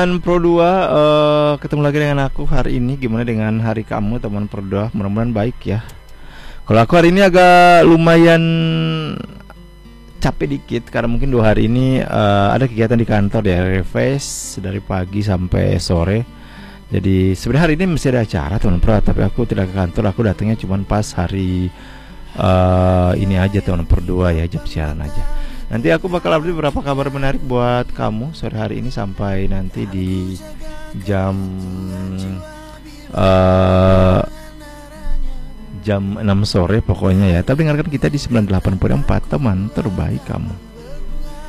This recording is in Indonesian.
Dan Pro 2, ketemu lagi dengan aku hari ini. Gimana dengan hari kamu teman Pro 2? Mudah-mudahan baik ya. Kalau aku hari ini agak lumayan capek dikit karena mungkin 2 hari ini ada kegiatan di kantor ya, refresh dari pagi sampai sore. Jadi sebenarnya hari ini masih ada acara teman Pro, tapi aku tidak ke kantor. Aku datangnya cuma pas hari ini aja teman Pro 2 ya, jam siaran aja. Nanti aku bakal update beberapa kabar menarik buat kamu sore hari ini sampai nanti di jam uh, jam 6 sore pokoknya ya. Tapi dengarkan kita di 98.4, teman terbaik kamu.